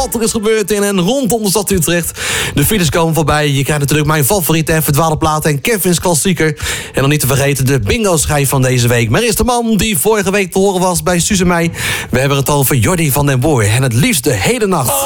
wat er is gebeurd in en rondom de stad Utrecht. De files komen voorbij. Je krijgt natuurlijk mijn favoriete en verdwaalde platen en Kevin's klassieker. En dan niet te vergeten de bingo-schijf van deze week. Maar eerst de man die vorige week te horen was bij Suze Meij. We hebben het over Jordi van den Boer en het liefst de hele nacht.